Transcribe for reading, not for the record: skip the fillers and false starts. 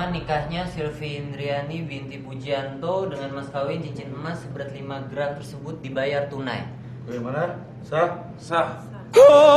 pengumuman nikahnya Silvi Indriani binti Pujianto dengan mas kawin cincin emas seberat 5 gram tersebut dibayar tunai. Bagaimana? Sah? Sah.